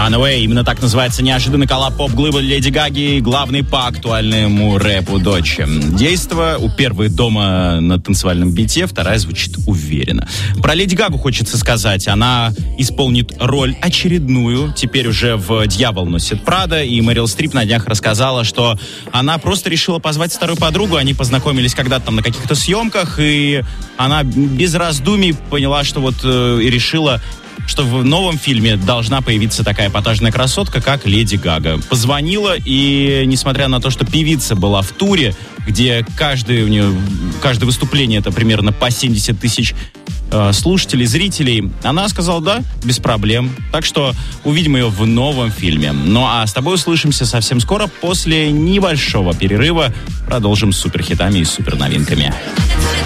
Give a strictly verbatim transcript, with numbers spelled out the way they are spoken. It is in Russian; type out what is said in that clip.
Runaway. Именно так называется неожиданный коллаб поп-глыбы Леди Гаги и главный по актуальному рэпу дочь. Действо у первой дома на танцевальном бите, вторая звучит уверенно. Про Леди Гагу хочется сказать. Она исполнит роль очередную, теперь уже в «Дьявол носит Прада», и Мэрил Стрип на днях рассказала, что она просто решила позвать старую подругу. Они познакомились когда-то там на каких-то съемках, и она без раздумий поняла, что вот э, и решила, что в новом фильме должна появиться такая эпатажная красотка, как Леди Гага. Позвонила, и несмотря на то, что певица была в туре, где каждое, у нее, каждое выступление это примерно по семьдесят тысяч э, слушателей, зрителей, она сказала, да, без проблем. Так что увидим ее в новом фильме. Ну а с тобой услышимся совсем скоро, после небольшого перерыва. Продолжим с суперхитами и суперновинками.